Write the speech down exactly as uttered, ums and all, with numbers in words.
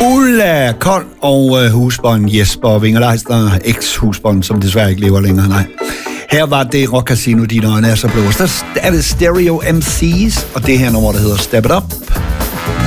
Ulla Kold og øh, husbånd Jesper Wingerleister, eks-husbånd, som desværre ikke lever længere, nej. Her var det Rock Casino, dine øjne er så blå. Så er det Stereo M Cs, og det her nummer, der hedder Step It Up.